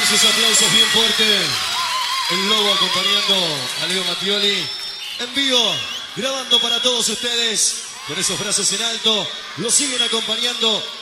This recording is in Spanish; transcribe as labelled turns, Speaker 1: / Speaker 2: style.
Speaker 1: Esos aplausos bien fuertes. El Lobo acompañando a Leo Mattioli. En vivo, grabando para todos ustedes. Con esos brazos en alto. Lo siguen acompañando